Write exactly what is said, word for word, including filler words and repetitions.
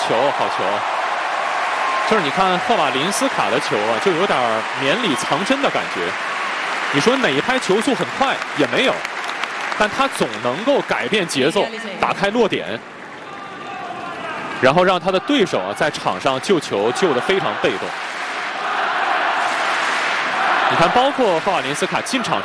球，好球！就是你看赫瓦林斯卡的球啊，就有点绵里藏针的感觉。你说哪一拍球速很快也没有，但他总能够改变节奏，打开落点，然后让他的对手啊在场上救球救得非常被动。你看，包括赫瓦林斯卡进场